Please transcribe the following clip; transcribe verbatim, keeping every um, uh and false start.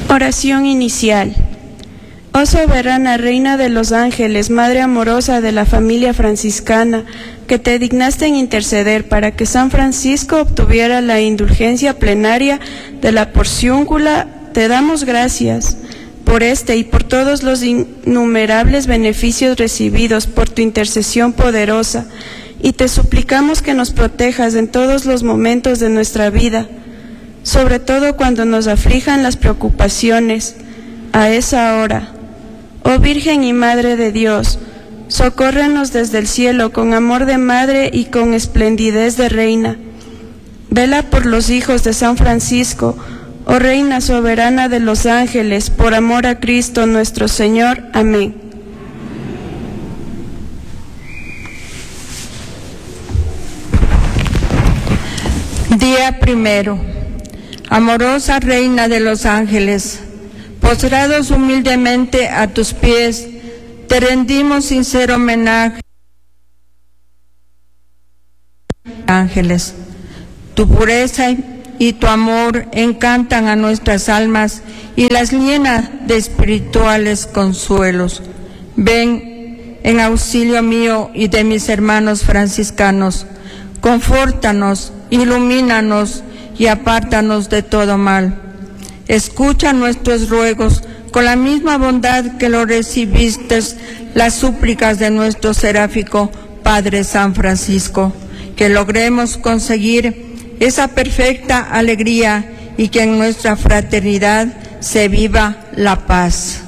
Oración inicial. Oh soberana Reina de los Ángeles, Madre amorosa de la familia franciscana, que te dignaste en interceder para que San Francisco obtuviera la indulgencia plenaria de la porciúncula, te damos gracias por este y por todos los innumerables beneficios recibidos por tu intercesión poderosa, y te suplicamos que nos protejas en todos los momentos de nuestra vida, sobre todo cuando nos aflijan las preocupaciones a esa hora. Oh Virgen y Madre de Dios, socórrenos desde el cielo con amor de Madre y con esplendidez de Reina. Vela por los hijos de San Francisco, oh Reina soberana de los ángeles, por amor a Cristo nuestro Señor. Amén. Día primero. Amorosa Reina de los ángeles, postrados humildemente a tus pies, te rendimos sincero homenaje. Ángeles, tu pureza y tu amor encantan a nuestras almas y las llena de espirituales consuelos. Ven en auxilio mío y de mis hermanos franciscanos, confórtanos, ilumínanos y apártanos de todo mal. Escucha nuestros ruegos con la misma bondad que lo recibiste las súplicas de nuestro seráfico Padre San Francisco, que logremos conseguir esa perfecta alegría y que en nuestra fraternidad se viva la paz.